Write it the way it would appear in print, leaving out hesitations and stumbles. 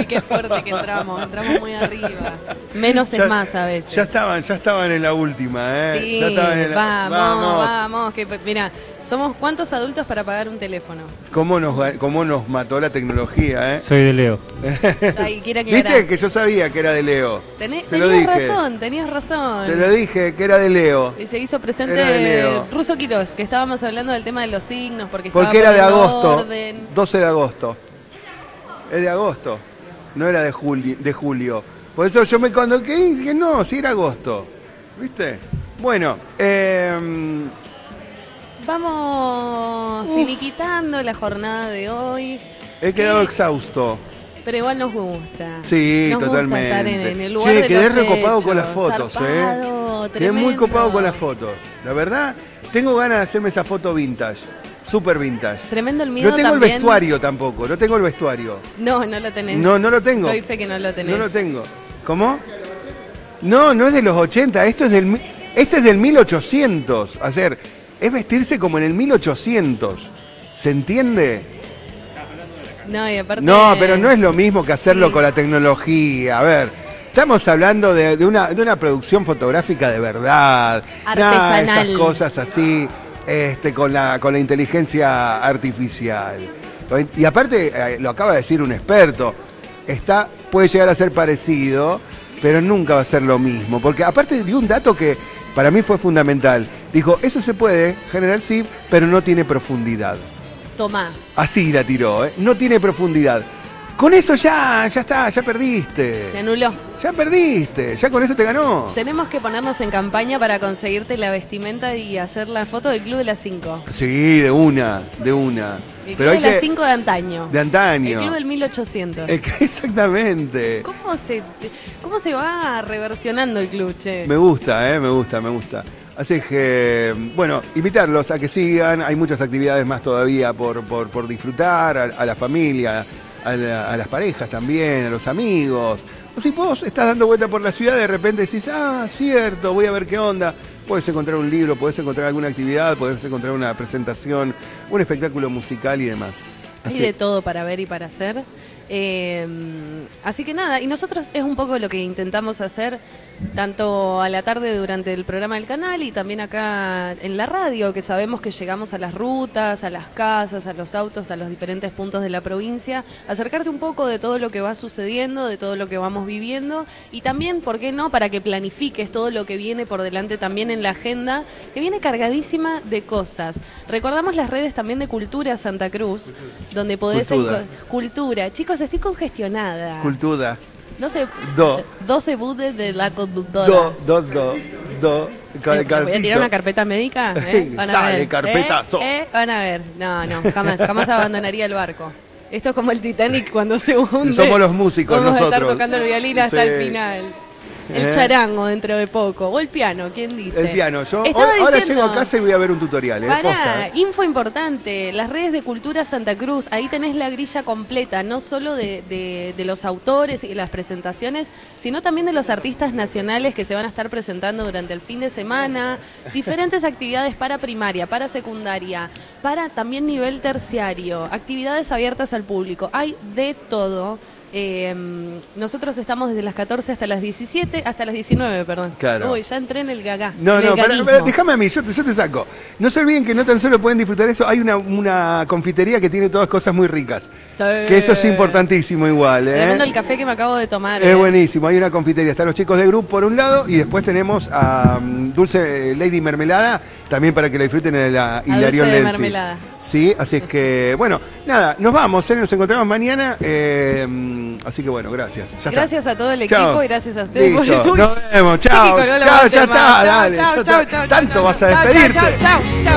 Uy, qué fuerte que entramos muy arriba. Menos es más a veces. Ya estaban en la última, ¿eh? Sí, ya estaban en la... vamos. Que, mira, somos ¿cuántos adultos para pagar un teléfono? ¿Cómo nos mató la tecnología, eh? Soy de Leo. Ay, quiere aclarar. ¿Viste que yo sabía que era de Leo? Tenías razón. Se lo dije que era de Leo. Y se hizo Era de presente Leo. Russo Quirós, que estábamos hablando del tema de los signos, porque era de agosto, orden. 12 de agosto. Es de agosto, no era de julio. Por eso yo cuando dije, no, sí era agosto. ¿Viste? Bueno, vamos finiquitando la jornada de hoy. he quedado exhausto. Pero igual nos gusta. Sí, nos totalmente. Gusta estar en el lugar Che, de quedé los recopado hechos, con las fotos, zarpado, Quedé muy copado con las fotos. La verdad, tengo ganas de hacerme esa foto vintage. Super vintage. Tremendo el miedo No tengo también. el vestuario tampoco, no tengo el vestuario. No lo tenés. No lo tengo. Doy fe que no lo tenés. No lo tengo. ¿Cómo? No es de los 80, este es del 1800. O sea, es vestirse como en el 1800. ¿Se entiende? No, y aparte... No, pero no es lo mismo que hacerlo Sí. con la tecnología. A ver, estamos hablando de una producción fotográfica de verdad. Artesanal. Nada, esas cosas así, con la inteligencia artificial. Y aparte, lo acaba de decir un experto, puede llegar a ser parecido, pero nunca va a ser lo mismo. Porque aparte dio un dato que para mí fue fundamental. Dijo, eso se puede generar sí, pero no tiene profundidad. Tomás. Así la tiró, ¿eh? No tiene profundidad. Con eso ya está, ya perdiste. Se anuló. Ya perdiste, ya con eso te ganó. Tenemos que ponernos en campaña para conseguirte la vestimenta y hacer la foto del Club de las 5. Sí, de una. El Club de las 5 de antaño. De antaño. El Club del 1800. Exactamente. ¿Cómo se va reversionando el club, che? Me gusta. Así que, bueno, invitarlos a que sigan. Hay muchas actividades más todavía por disfrutar, a la familia, a las parejas también, a los amigos. O si vos estás dando vuelta por la ciudad, de repente decís, cierto, voy a ver qué onda. Puedes encontrar un libro, puedes encontrar alguna actividad, puedes encontrar una presentación, un espectáculo musical y demás. Hay de todo para ver y para hacer. Así que nada, y nosotros es un poco lo que intentamos hacer tanto a la tarde durante el programa del canal y también acá en la radio, que sabemos que llegamos a las rutas, a las casas, a los autos, a los diferentes puntos de la provincia, acercarte un poco de todo lo que va sucediendo, de todo lo que vamos viviendo y también, ¿por qué no?, para que planifiques todo lo que viene por delante también en la agenda, que viene cargadísima de cosas. Recordamos las redes también de Cultura Santa Cruz, donde podés... Cultura. Chicos, estoy congestionada. Cultura. No sé, 12 budes de la conductora. Voy a tirar una carpeta médica. Van a Sale, ver. carpetazo. Van a ver. No, jamás abandonaría el barco. Esto es como el Titanic cuando se hunde. Somos los músicos Vamos nosotros. a estar tocando el violín hasta el final. El charango dentro de poco. O el piano, ¿quién dice? El piano. Yo diciendo, ahora llego a casa y voy a ver un tutorial. Pará, info importante. Las redes de Cultura Santa Cruz. Ahí tenés la grilla completa. No solo de los autores y las presentaciones, sino también de los artistas nacionales que se van a estar presentando durante el fin de semana. Diferentes actividades para primaria, para secundaria, para también nivel terciario. Actividades abiertas al público. Hay de todo. Nosotros estamos desde las 14 hasta las 19, perdón. Claro. Uy, ya entré en el gagá. No, déjame a mí, yo te saco. No se olviden que no tan solo pueden disfrutar eso, hay una confitería que tiene todas cosas muy ricas. Sí. Que eso es importantísimo igual, ¿eh? Tremendo el café que me acabo de tomar. Es buenísimo, hay una confitería. Están los chicos de Group por un lado y después tenemos a Dulce Lady Mermelada, también para que la disfruten en la Hilarión Dulce de Lenzi. mermelada. Sí, así es que, bueno, nada, nos vamos, nos encontramos mañana. Así que bueno, gracias. Gracias a todo el Chao. equipo y gracias a ustedes por Listo, el nos vemos, chao. Chiqui, Chao, ya está, dale. Chao, Tanto vas a chao, despedirte. chao.